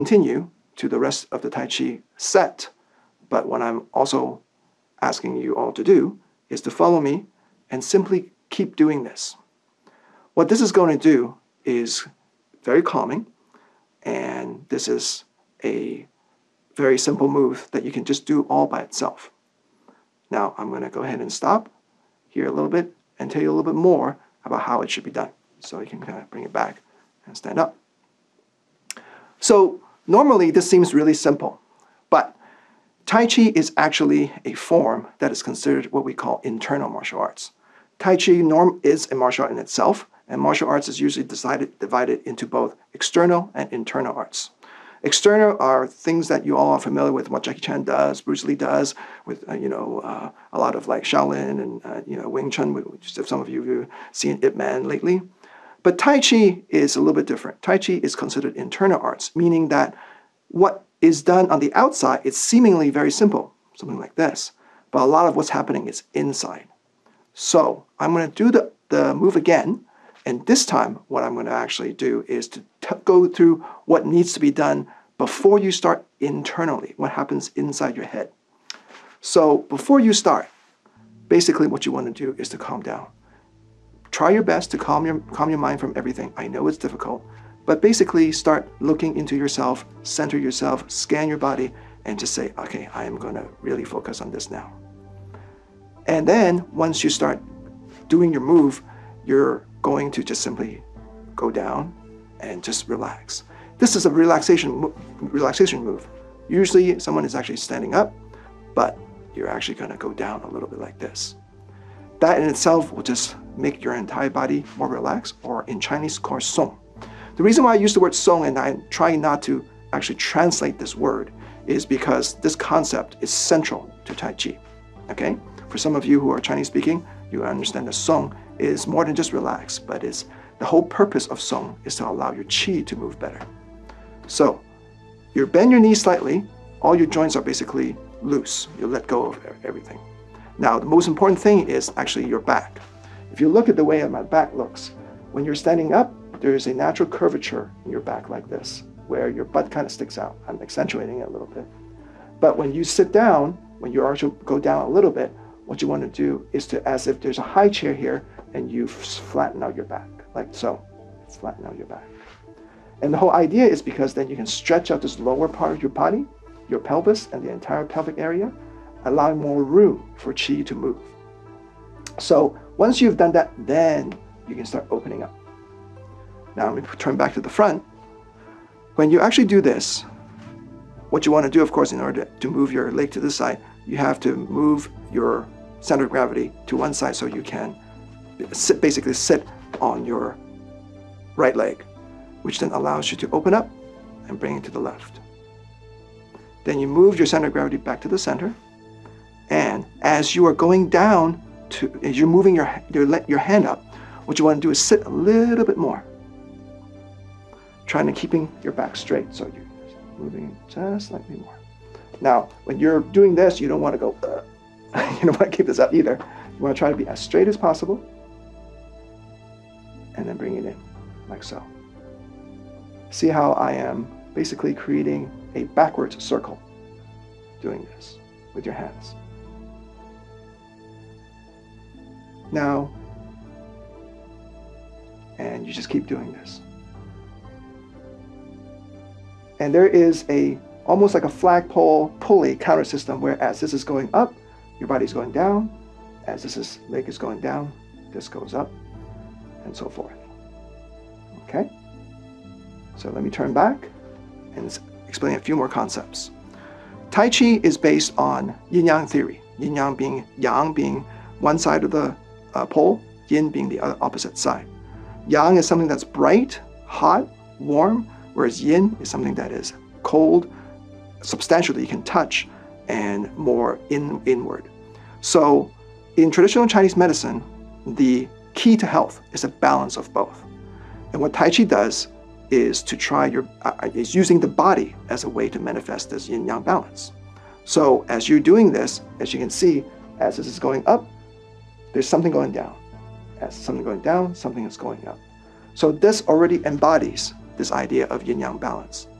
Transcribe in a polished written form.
continue to the rest of the Tai Chi set. But what I'm also asking you all to do is to follow me and simply keep doing this. What this is going to do is very calming, and this is a very simple move that you can just do all by itself. Now I'm going to go ahead and stop here a little bit and tell you a little bit more about how it should be done. So you can kind of bring it back and stand up. So normally this seems really simple, but Tai Chi is actually a form that is considered what we call internal martial arts. Tai Chi is a martial art in itself, and martial arts is usually divided into both external and internal arts. External are things that you all are familiar with, what Jackie Chan does, Bruce Lee does, with a lot of like Shaolin and Wing Chun, which some of you have seen Ip Man lately. But Tai Chi is a little bit different. Tai Chi is considered internal arts, meaning that what is done on the outside is seemingly very simple, something like this. But a lot of what's happening is inside. So I'm going to do the move again. And this time, what I'm going to actually do is to go through what needs to be done before you start internally, what happens inside your head. So before you start, basically what you want to do is to calm down. Try your best to calm your mind from everything. I know it's difficult, but basically start looking into yourself, center yourself, scan your body, and just say, okay, I am going to really focus on this now. And then once you start doing your move, you're going to just simply go down and just relax. This is a relaxation move. Usually someone is actually standing up, but you're actually going to go down a little bit like this. That in itself will just make your entire body more relaxed, or in Chinese called song. The reason why I use the word song and I'm trying not to actually translate this word is because this concept is central to Tai Chi. Okay? For some of you who are Chinese speaking, you understand that song is more than just relax, but the whole purpose of song is to allow your chi to move better. So you bend your knees slightly, all your joints are basically loose. You let go of everything. Now the most important thing is actually your back. If you look at the way my back looks, when you're standing up, there is a natural curvature in your back like this, where your butt kind of sticks out. I'm accentuating it a little bit. But when you sit down, when you actually go down a little bit, what you want to do is to, as if there's a high chair here, and you flatten out your back, like so. Flatten out your back. And the whole idea is because then you can stretch out this lower part of your body, your pelvis, and the entire pelvic area, allowing more room for chi to move. So once you've done that, then you can start opening up. Now let me turn back to the front. When you actually do this, what you want to do, of course, in order to move your leg to the side, you have to move your center of gravity to one side so you can basically sit on your right leg, which then allows you to open up and bring it to the left. Then you move your center of gravity back to the center, and as you are going down, as you're moving your hand up, what you want to do is sit a little bit more, trying to keeping your back straight, so you're moving just slightly more. Now, when you're doing this, you don't want to go, you don't want to keep this up either. You want to try to be as straight as possible, and then bring it in, like so. See how I am basically creating a backwards circle, doing this with your hands. Now, and you just keep doing this. And there is almost like a flagpole pulley counter system, where as this is going up, your body's going down. As this leg is going down, this goes up, and so forth. Okay? So let me turn back and explain a few more concepts. Tai Chi is based on yin-yang theory. Yin-yang being yang being one side of the pole, yin being the opposite side. Yang is something that's bright, hot, warm, whereas yin is something that is cold, substantial that you can touch, and more inward. So in traditional Chinese medicine, the key to health is a balance of both. And what Tai Chi does is to is using the body as a way to manifest this yin-yang balance. So as you're doing this, as you can see, as this is going up, there's something going down. As something going down, something is going up. So this already embodies this idea of yin-yang balance.